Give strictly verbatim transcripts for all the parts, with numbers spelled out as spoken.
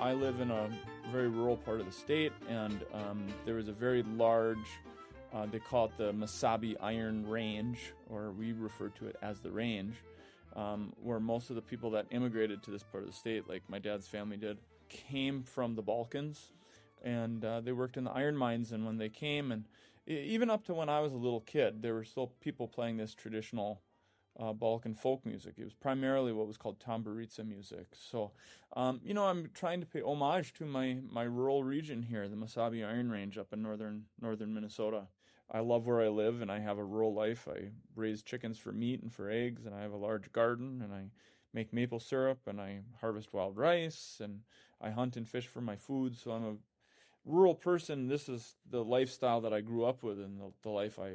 I live in a very rural part of the state, and um, there was a very large, uh, they call it the Mesabi Iron Range, or we refer to it as the Range, um, where most of the people that immigrated to this part of the state, like my dad's family did, came from the Balkans, and uh, they worked in the iron mines. And when they came, and even up to when I was a little kid, there were still people playing this traditional uh, Balkan folk music. It was primarily what was called tamburica music. So, um, you know, I'm trying to pay homage to my, my rural region here, the Mesabi Iron Range up in northern northern Minnesota. I love where I live, and I have a rural life. I raise chickens for meat and for eggs, and I have a large garden, and I make maple syrup, and I harvest wild rice, and I hunt and fish for my food. So I'm a rural person. This is the lifestyle that I grew up with, and the, the life I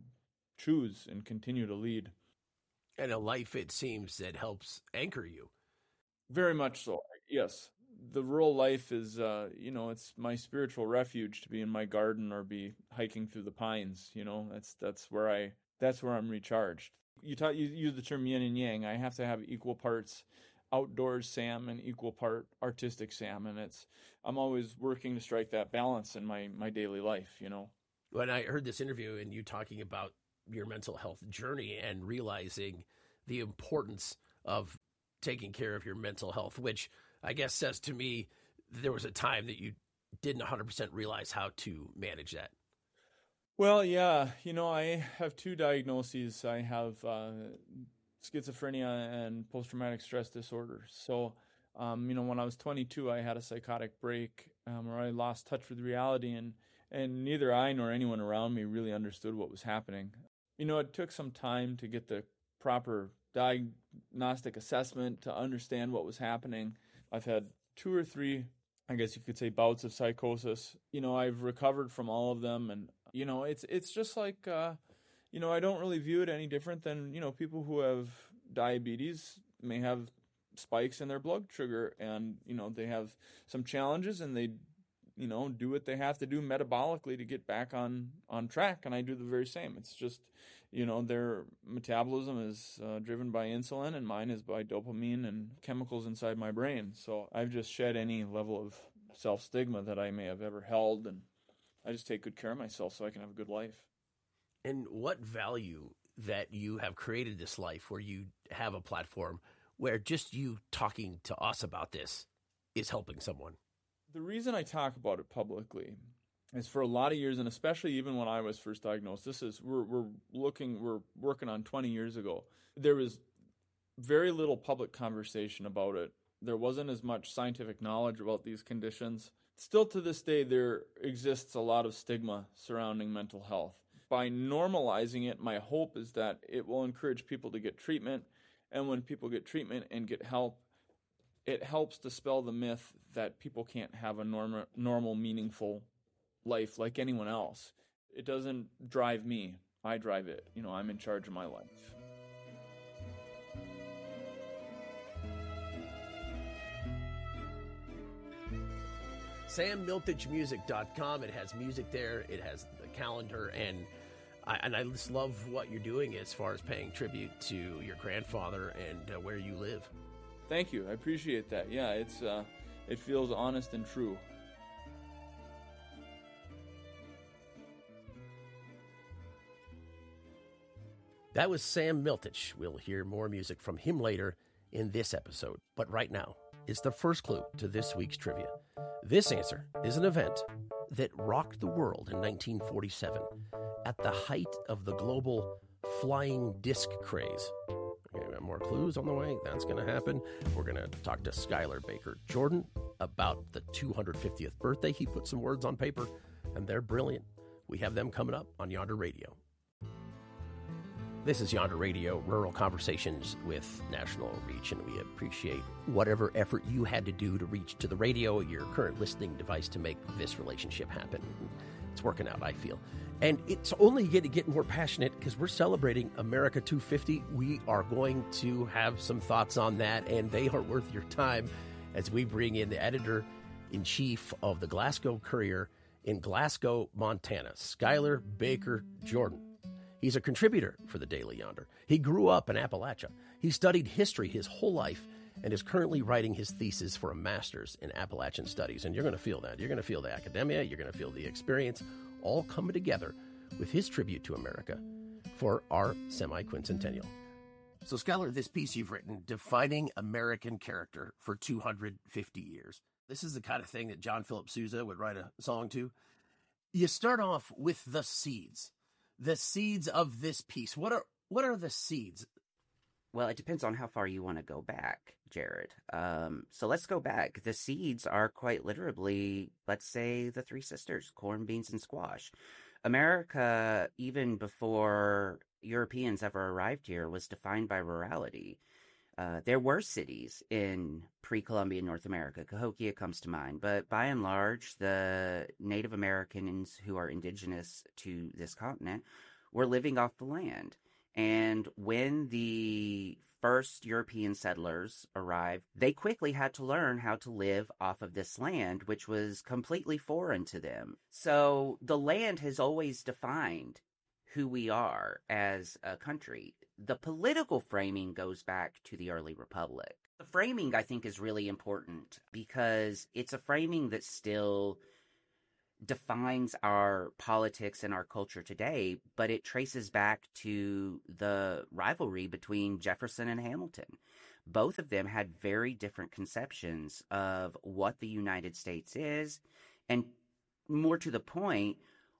choose and continue to lead. And a life, it seems, that helps anchor you. Very much so, yes. The rural life is, uh, you know, it's my spiritual refuge to be in my garden or be hiking through the pines. You know, that's that's where I that's where I'm recharged. You talk, you use the term yin and yang. I have to have equal parts outdoors Sam and equal part artistic Sam, and it's I'm always working to strike that balance in my my daily life. You know, when I heard this interview and you talking about your mental health journey and realizing the importance of taking care of your mental health, which I guess says to me there was a time that you didn't one hundred percent realize how to manage that. Well, yeah, you know, I have two diagnoses. I have uh, schizophrenia and post-traumatic stress disorder. So, um, you know, when I was twenty-two, I had a psychotic break um, where I lost touch with reality, and, and neither I nor anyone around me really understood what was happening. You know, it took some time to get the proper diagnostic assessment to understand what was happening. I've had two or three, I guess you could say, bouts of psychosis. You know, I've recovered from all of them, and you know, it's it's just like, uh, you know, I don't really view it any different than, you know, people who have diabetes may have spikes in their blood sugar, and you know, they have some challenges, and they, you know, do what they have to do metabolically to get back on on track. And I do the very same. It's just, you know, their metabolism is uh, driven by insulin, and mine is by dopamine and chemicals inside my brain. So I've just shed any level of self-stigma that I may have ever held, and I just take good care of myself so I can have a good life. And what value that you have created this life where you have a platform where just you talking to us about this is helping someone? The reason I talk about it publicly is for a lot of years, and especially even when I was first diagnosed, this is, we're, we're looking, we're working on twenty years ago. There was very little public conversation about it. There wasn't as much scientific knowledge about these conditions. Still to this day, there exists a lot of stigma surrounding mental health. By normalizing it, my hope is that it will encourage people to get treatment, and when people get treatment and get help, it helps dispel the myth that people can't have a normal, normal, meaningful life like anyone else. It doesn't drive me. I drive it. You know, I'm in charge of my life. sam miltich music dot com. It has music there. It has the calendar, and I, and I just love what you're doing as far as paying tribute to your grandfather and uh, where you live. Thank you. I appreciate that. Yeah, it's uh, it feels honest and true. That was Sam Miltich. We'll hear more music from him later in this episode. But right now is the first clue to this week's trivia. This answer is an event that rocked the world in nineteen forty-seven at the height of the global flying disc craze. Okay, we got more clues on the way. That's going to happen. We're going to talk to Skylar Baker Jordan about the two hundred fiftieth birthday. He put some words on paper, and they're brilliant. We have them coming up on Yonder Radio. This is Yonder Radio, Rural Conversations with National Reach, and we appreciate whatever effort you had to do to reach to the radio, your current listening device, to make this relationship happen. It's working out, I feel. And it's only going to get more passionate because we're celebrating America two fifty. We are going to have some thoughts on that, and they are worth your time as we bring in the editor-in-chief of the Glasgow Courier in Glasgow, Montana, Skylar Baker Jordan. He's a contributor for the Daily Yonder. He grew up in Appalachia. He studied history his whole life, and is currently writing his thesis for a master's in Appalachian Studies. And you're going to feel that. You're going to feel the academia. You're going to feel the experience all coming together with his tribute to America for our semi-quincentennial. So, Skylar, this piece you've written, Defining American Character for two hundred fifty years. This is the kind of thing that John Philip Sousa would write a song to. You start off with the seeds, the seeds of this piece. What are what are the seeds? Well, it depends on how far you want to go back, Jared. Um, so let's go back. The seeds are quite literally, let's say, the Three Sisters, corn, beans, and squash. America, even before Europeans ever arrived here, was defined by rurality. Uh, there were cities in pre-Columbian North America. Cahokia comes to mind. But by and large, the Native Americans who are indigenous to this continent were living off the land. And when the first European settlers arrived, they quickly had to learn how to live off of this land, which was completely foreign to them. So the land has always defined who we are as a country. The political framing goes back to the early republic. The framing, I think, is really important because it's a framing that still defines our politics and our culture today, but it traces back to the rivalry between Jefferson and Hamilton. Both of them had very different conceptions of what the United States is, and more to the point,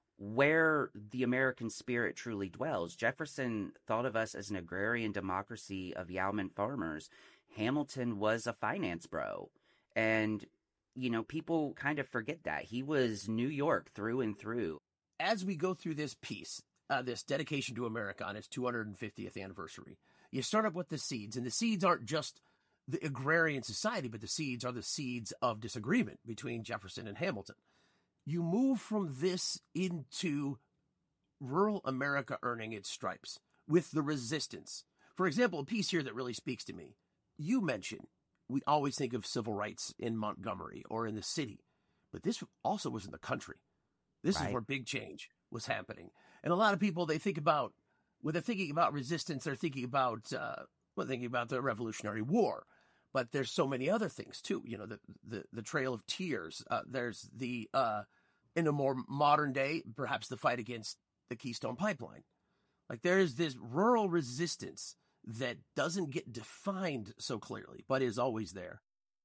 where the American spirit truly dwells. Jefferson thought of us as an agrarian democracy of yeoman farmers. Hamilton was a finance bro. And, you know, people kind of forget that. He was New York through and through. As we go through this piece, uh, this dedication to America on its two hundred fiftieth anniversary, you start up with the seeds. And the seeds aren't just the agrarian society, but the seeds are the seeds of disagreement between Jefferson and Hamilton. You move from this into rural America earning its stripes with the resistance. For example, a piece here that really speaks to me. You mentioned we always think of civil rights in Montgomery or in the city, but this also was in the country. This right. is where big change was happening. And a lot of people, they think about, when they're thinking about resistance, they're thinking about, uh, well, thinking about the Revolutionary War. But there's so many other things too. You know, the the, the Trail of Tears. Uh, there's the uh, in a more modern day, perhaps the fight against the Keystone Pipeline. Like there is this rural resistance that doesn't get defined so clearly, but is always there.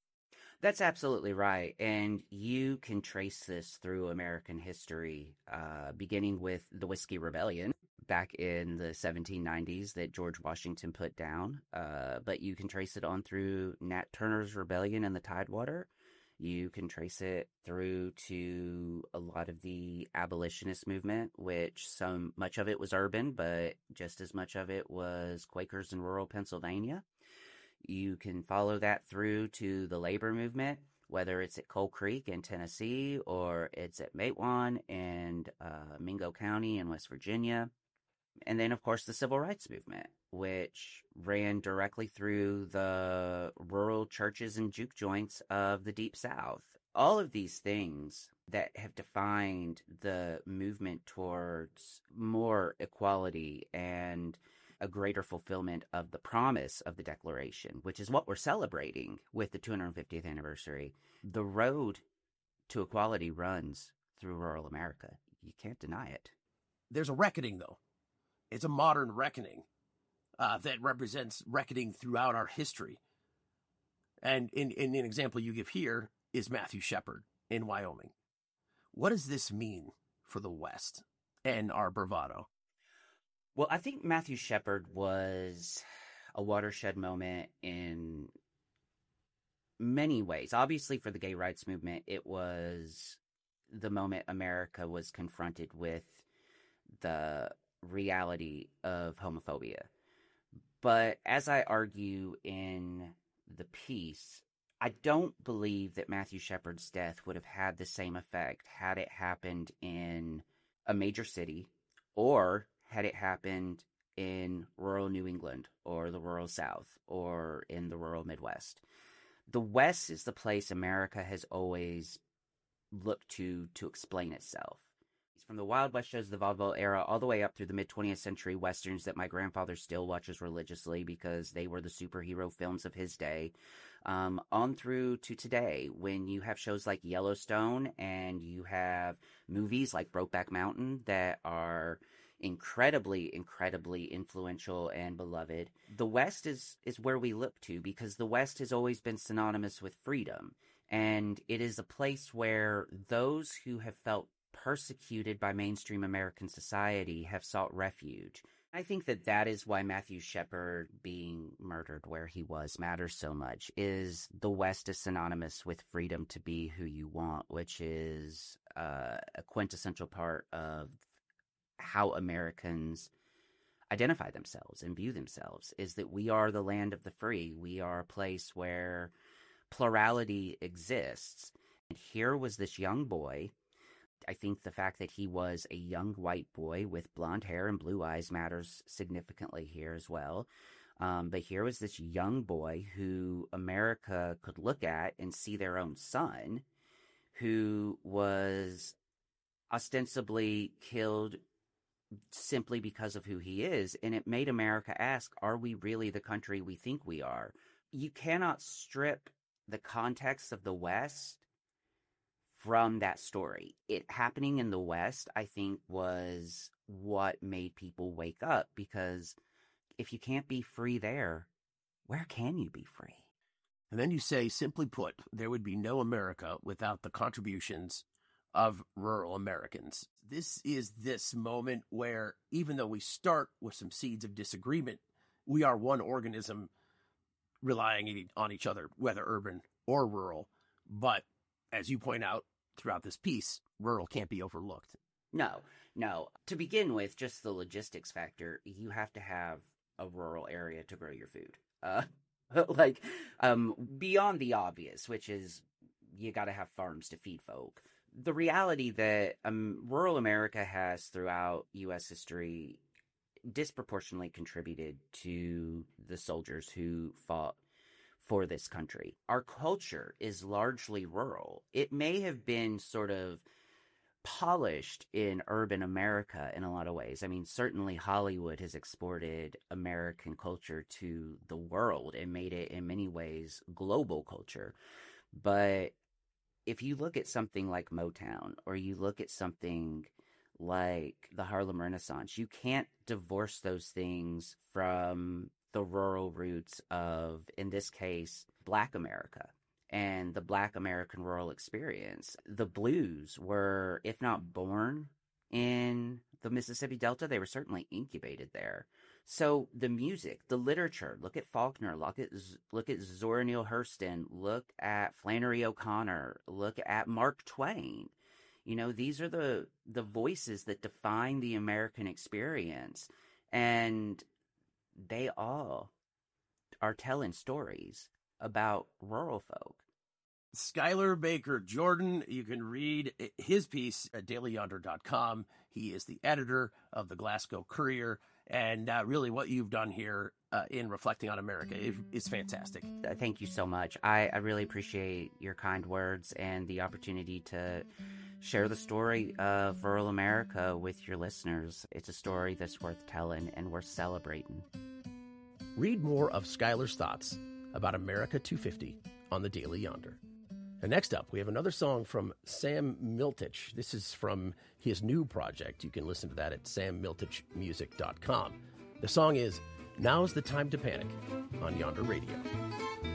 That's absolutely right. And you can trace this through American history, uh, beginning with the Whiskey Rebellion back in the seventeen nineties that George Washington put down. Uh, but you can trace it on through Nat Turner's Rebellion in the Tidewater. You can trace it through to a lot of the abolitionist movement, which some much of it was urban, but just as much of it was Quakers in rural Pennsylvania. You can follow that through to the labor movement, whether it's at Coal Creek in Tennessee or it's at Matewan and uh, Mingo County in West Virginia. And then, of course, the Civil Rights Movement, which ran directly through the rural churches and juke joints of the Deep South. All of these things that have defined the movement towards more equality and a greater fulfillment of the promise of the Declaration, which is what we're celebrating with the two hundred fiftieth anniversary. The road to equality runs through rural America. You can't deny it. There's a reckoning, though. It's a modern reckoning uh, that represents reckoning throughout our history. And in, in an example you give here is Matthew Shepard in Wyoming. What does this mean for the West and our bravado? Well, I think Matthew Shepard was a watershed moment in many ways. Obviously, for the gay rights movement, it was the moment America was confronted with the reality of homophobia. But as I argue in the piece, I don't believe that Matthew Shepard's death would have had the same effect had it happened in a major city or had it happened in rural New England or the rural South or in the rural Midwest. The West is the place America has always looked to to explain itself. from the Wild West shows, the vaudeville era, all the way up through the mid-twentieth century westerns that my grandfather still watches religiously because they were the superhero films of his day, um, on through to today when you have shows like Yellowstone and you have movies like Brokeback Mountain that are incredibly, incredibly influential and beloved. The West is, is where we look to because the West has always been synonymous with freedom. And it is a place where those who have felt persecuted by mainstream American society have sought refuge. I think that that is why Matthew Shepard being murdered where he was matters so much, is the West is synonymous with freedom to be who you want, which is uh, a quintessential part of how Americans identify themselves and view themselves, is that we are the land of the free. We are a place where plurality exists. And here was this young boy. I think the fact that he was a young white boy with blonde hair and blue eyes matters significantly here as well. Um, but here was this young boy who America could look at and see their own son, who was ostensibly killed simply because of who he is. And it made America ask, are we really the country we think we are? You cannot strip the context of the West from that story. It happening in the West, I think, was what made people wake up, because if you can't be free there, where can you be free? And then you say, simply put, there would be no America without the contributions of rural Americans. This is this moment where, even though we start with some seeds of disagreement, we are one organism relying on each other, whether urban or rural. But as you point out throughout this piece, rural can't be overlooked. No, no. To begin with, just the logistics factor, you have to have a rural area to grow your food. Uh, like, um, beyond the obvious, which is you got to have farms to feed folk. The reality that um, rural America has throughout U S history disproportionately contributed to the soldiers who fought for this country. Our culture is largely rural. It may have been sort of polished in urban America in a lot of ways. I mean, certainly Hollywood has exported American culture to the world and made it in many ways global culture. But if you look at something like Motown, or you look at something like the Harlem Renaissance, you can't divorce those things from the rural roots of, in this case, Black America and the Black American rural experience. The blues were, if not born in the Mississippi Delta, they were certainly incubated there. So the music, the literature, look at Faulkner, look at look at Zora Neale Hurston, look at Flannery O'Connor, look at Mark Twain. You know, these are the the voices that define the American experience, and they all are telling stories about rural folk. Schuyler Baker Jordan, you can read his piece at daily yonder dot com. He is the editor of the Glasgow Courier, and uh, really what you've done here uh, in reflecting on America is, is fantastic. Thank you so much. I, I really appreciate your kind words and the opportunity to share the story of rural America with your listeners. It's a story that's worth telling and worth celebrating. Read more of Schuyler's thoughts about America two fifty on the Daily Yonder. And next up, we have another song from Sam Miltich. This is from his new project. You can listen to that at sam miltich music dot com. The song is Now's the Time to Panic on Yonder Radio.